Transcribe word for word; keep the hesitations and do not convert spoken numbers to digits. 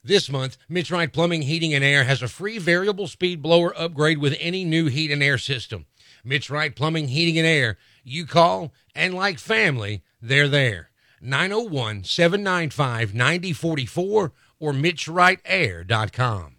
This month, Mitch Wright Plumbing, Heating, and Air has a free variable speed blower upgrade with any new heat and air system. Mitch Wright Plumbing, Heating, and Air. You call, and like family, they're there. nine oh one, seven nine five, nine oh four four or mitch wright air dot com.